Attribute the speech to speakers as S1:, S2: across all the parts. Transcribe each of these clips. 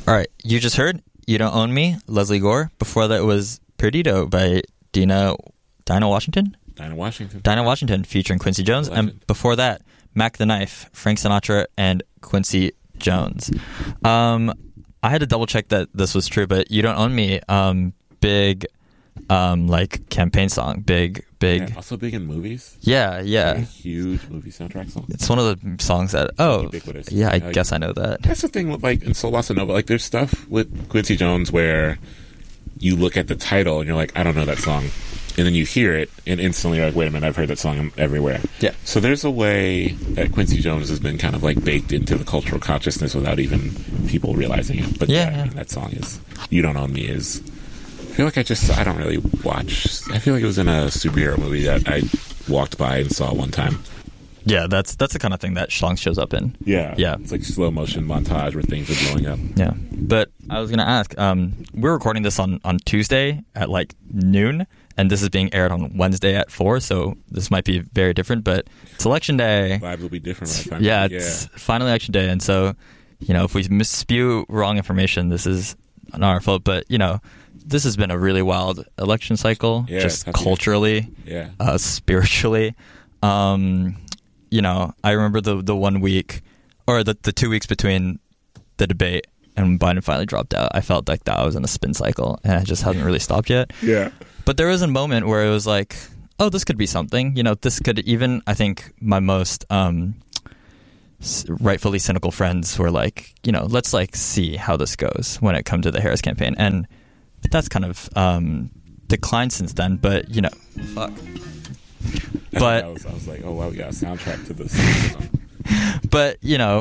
S1: All right, you just heard You Don't Own Me, Leslie Gore. Before that was Perdido by Dinah Washington?
S2: Dinah Washington.
S1: Dinah Washington featuring Quincy Jones. And before that, Mac the Knife, Frank Sinatra, and Quincy Jones. I had to double check that this was true, but You Don't Own Me, big like campaign song, big.
S2: Yeah, also big in movies.
S1: Yeah.
S2: Like a huge movie soundtrack song.
S1: It's one of the songs that
S2: ubiquitous.
S1: Yeah, I guess I know that.
S2: That's the thing with like in Soul Bossa Nova. Like there's stuff with Quincy Jones where you look at the title and you're like, I don't know that song, and then you hear it and instantly you're like, wait a minute, I've heard that song everywhere.
S1: Yeah.
S2: So there's a way that Quincy Jones has been kind of like baked into the cultural consciousness without even people realizing it. But I mean, that song is You Don't Own Me is. I feel like I don't really watch. I feel like it was in a superhero movie that I walked by and saw one time.
S1: Yeah, that's the kind of thing that Schlong shows up in.
S2: Yeah.
S1: Yeah.
S2: It's like slow motion montage where things are blowing up.
S1: Yeah. But I was going to ask, we're recording this on Tuesday at like noon, and this is being aired on Wednesday at 4, so this might be very different, but it's election day.
S2: Vibes will be different by the time.
S1: Yeah, it's final election day, and so, if we spew wrong information, this is not our fault, but, this has been a really wild election cycle, just culturally, spiritually. I remember the 1 week, or the 2 weeks between the debate and when Biden finally dropped out. I felt like that I was in a spin cycle, and it just hasn't really stopped yet.
S2: Yeah.
S1: But there was a moment where it was like, oh, this could be something. This could even, I think, my most rightfully cynical friends were like, let's like see how this goes when it comes to the Harris campaign. And that's kind of declined since then, but fuck. But
S2: I was like, oh wow, we got a soundtrack to this.
S1: But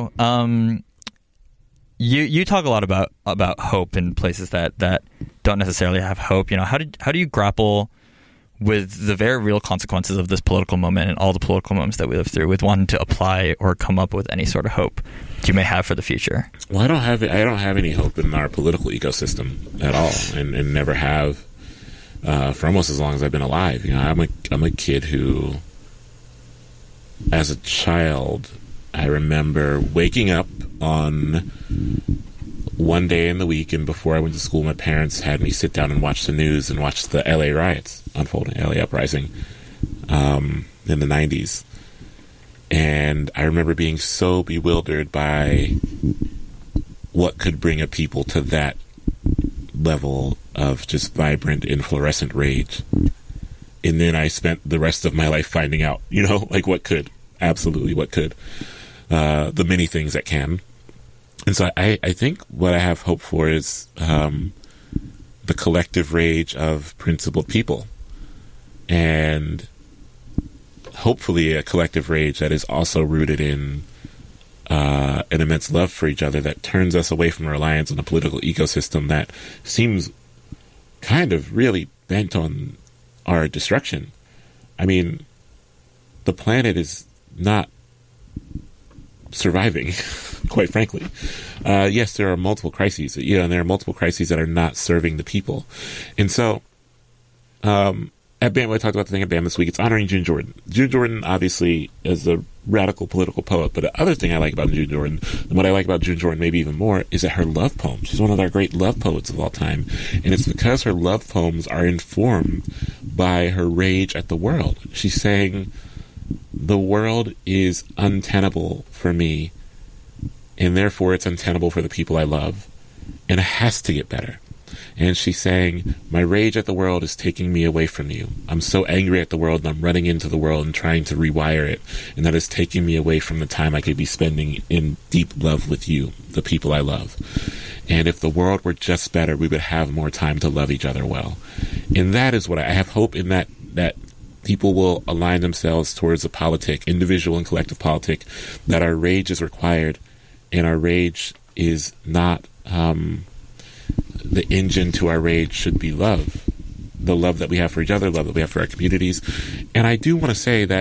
S1: you talk a lot about hope in places that don't necessarily have hope. How do you grapple with the very real consequences of this political moment and all the political moments that we live through with wanting to apply or come up with any sort of hope you may have for the future?
S2: Well, I don't have any hope in our political ecosystem at all, and never have for almost as long as I've been alive. I'm a kid who, as a child, I remember waking up on one day in the week, and before I went to school, my parents had me sit down and watch the news and watch the LA riots unfolding, LA uprising in the 90s. And I remember being so bewildered by what could bring a people to that level of just vibrant and fluorescent rage. And then I spent the rest of my life finding out, like what could, absolutely what could, the many things that can. And so I think what I have hope for is the collective rage of principled people. And hopefully a collective rage that is also rooted in an immense love for each other that turns us away from reliance on a political ecosystem that seems kind of really bent on our destruction. I mean, the planet is not surviving, quite frankly. Yes, there are multiple crises, and there are multiple crises that are not serving the people. And so, at BAM, I talked about the thing at BAM this week. It's honoring June Jordan. June Jordan, obviously, is a radical political poet, but the other thing I like about June Jordan, and what I like about June Jordan maybe even more, is that her love poems. She's one of our great love poets of all time. And it's because her love poems are informed by her rage at the world. She's saying, the world is untenable for me, and therefore it's untenable for the people I love, and it has to get better. And she's saying, my rage at the world is taking me away from you. I'm so angry at the world, and I'm running into the world and trying to rewire it, and that is taking me away from the time I could be spending in deep love with you, the people I love. And if the world were just better, we would have more time to love each other well. And that is what I have hope in, that people will align themselves towards a politic, individual and collective politic, that our rage is required, and our rage is not, the engine to our rage should be love. The love that we have for each other, love that we have for our communities. And I do want to say that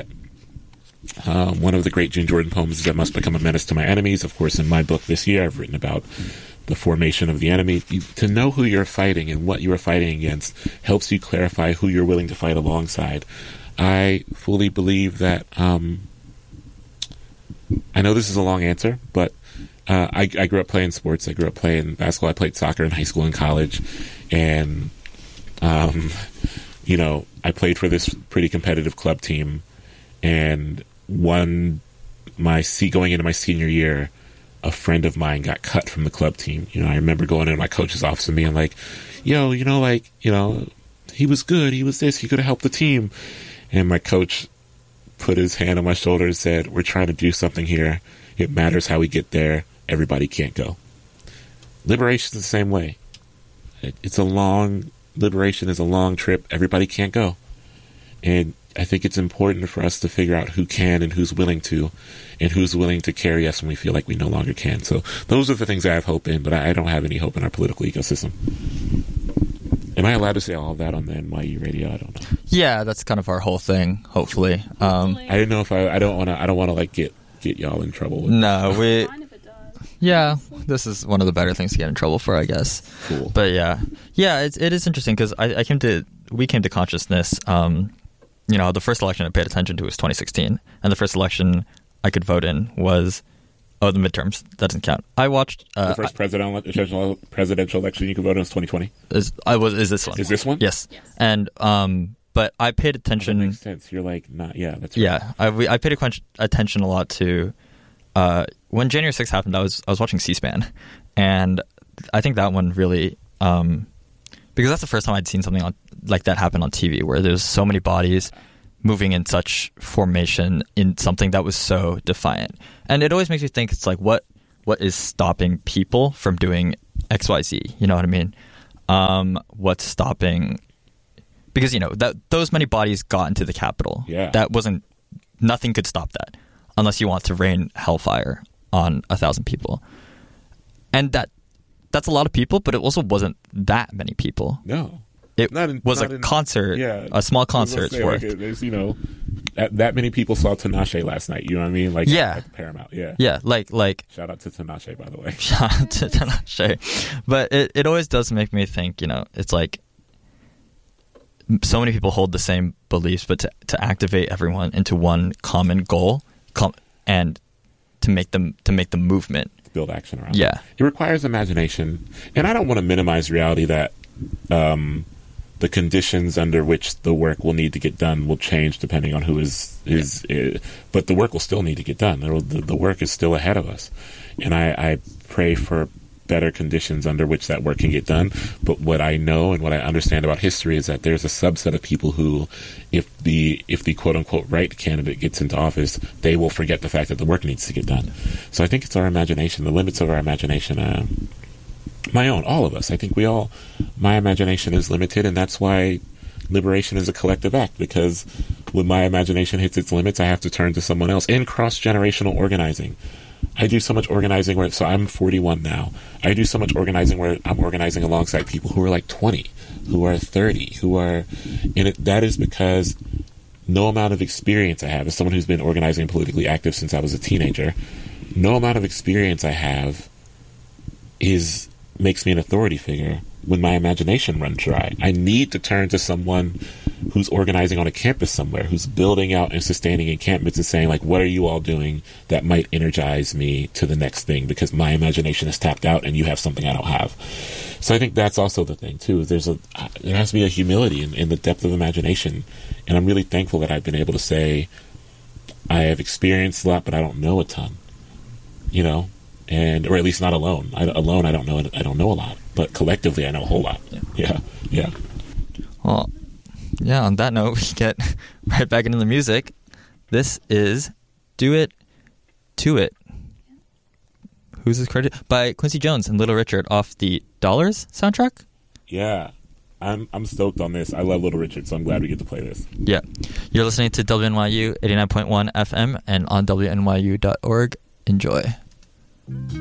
S2: one of the great June Jordan poems is I must become a menace to my enemies. Of course, in my book this year, I've written about the formation of the enemy. To know who you're fighting and what you are fighting against helps you clarify who you're willing to fight alongside. I fully believe that, I know this is a long answer, but I grew up playing sports. I grew up playing basketball. I played soccer in high school and college. And, you know, I played for this pretty competitive club team. And going into my senior year, a friend of mine got cut from the club team. You know, I remember going into my coach's office and being like, yo, you know, like, you know, he was good. He was this. He could have helped the team. And my coach put his hand on my shoulder and said, we're trying to do something here. It matters how we get there. Everybody can't go. Liberation is the same way. Liberation is a long trip. Everybody can't go. And I think it's important for us to figure out who can and who's willing to carry us when we feel like we no longer can. So those are the things I have hope in, but I don't have any hope in our political ecosystem. Am I allowed to say all of that on the NYU radio? I don't know.
S1: Yeah, that's kind of our whole thing, hopefully. I
S2: didn't know if I don't want to like get y'all in trouble.
S1: No, yeah, this is one of the better things to get in trouble for, I guess.
S2: Cool.
S1: But yeah, it is interesting because we came to consciousness. You know, the first election I paid attention to was 2016, and the first election I could vote in was the midterms. That doesn't count. I watched
S2: the first presidential election you could vote in was 2020.
S1: Is this one?
S2: Is this one?
S1: Yes. And but I paid attention.
S2: That makes sense. You're like not. Yeah, that's right.
S1: Yeah, I paid attention a lot to. When January 6th happened, I was watching C-SPAN, and I think that one really, because that's the first time I'd seen something like that happen on TV, where there's so many bodies moving in such formation in something that was so defiant. And it always makes me think, it's like, what is stopping people from doing XYZ? You know what I mean? What's stopping? Because, you know, those many bodies got into the Capitol.
S2: Yeah.
S1: Nothing could stop that. Unless you want to rain hellfire on 1,000 people. And that's a lot of people, but it also wasn't that many people.
S2: No.
S1: It was a concert, a small concert's worth.
S2: There's, you know, that many people saw Tinashe last night, you know what I mean? Like, at Paramount, yeah.
S1: Yeah, like...
S2: Shout out to Tinashe, by the way.
S1: Shout out to Tinashe. But it always does make me think, you know, it's like, so many people hold the same beliefs, but to activate everyone into one common goal... and to make the movement
S2: build action around.
S1: Yeah,
S2: it requires imagination, and I don't want to minimize reality that the conditions under which the work will need to get done will change depending on who is. But the work will still need to get done. The work is still ahead of us, and I pray for better conditions under which that work can get done. But what I know and what I understand about history is that there's a subset of people who, if the quote unquote right candidate gets into office, they will forget the fact that the work needs to get done. So I think it's our imagination, the limits of our imagination. My own, all of us. I think my imagination is limited, and that's why liberation is a collective act, because when my imagination hits its limits, I have to turn to someone else. In cross-generational organizing, I do so much organizing so I'm 41 now. I do so much organizing where I'm organizing alongside people who are like 20, who are 30, that is because no amount of experience I have, as someone who's been organizing and politically active since I was a teenager, no amount of experience I have makes me an authority figure when my imagination runs dry. I need to turn to someone who's organizing on a campus somewhere, who's building out and sustaining encampments and saying, like, what are you all doing that might energize me to the next thing, because my imagination is tapped out and you have something I don't have. So I think that's also the thing too. There has to be a humility in the depth of imagination, and I'm really thankful that I've been able to say I have experienced a lot, but I don't know a ton, you know, or at least not alone. I don't know a lot, but collectively I know a whole lot. Yeah.
S1: Well, yeah, on that note, we get right back into the music. This is Do It To It. Who's this credited? By Quincy Jones and Little Richard off the Dollars soundtrack?
S2: Yeah. I'm stoked on this. I love Little Richard, so I'm glad we get to play this.
S1: Yeah. You're listening to WNYU 89.1 FM and on WNYU.org. Enjoy.